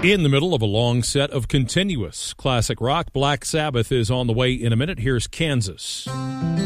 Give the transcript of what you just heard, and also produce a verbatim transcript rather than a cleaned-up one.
In the middle of a long set of continuous classic rock, Black Sabbath is on the way in a minute. Here's Kansas.